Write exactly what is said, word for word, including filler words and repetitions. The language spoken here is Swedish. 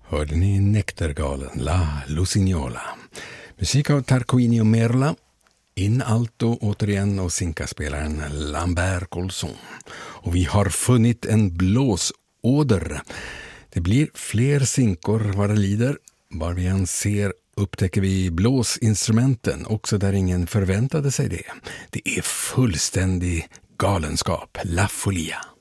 Hörde ni Nektargalen, La Lusignola. Musik av Tarquinio Merla. In alto återigen och sinkaspelaren Lambert Colson. Och vi har funnit en blåsåder. Det blir fler sinkor vad det lider. Var vi än ser upptäcker vi blåsinstrumenten, också där ingen förväntade sig det. Det är fullständig galenskap, La Folia.